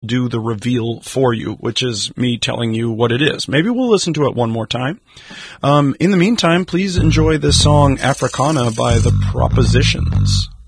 do the reveal for you, which is me telling you what it is. Maybe we'll listen to it one more time. In the meantime, please enjoy this song Africana by The Propositions.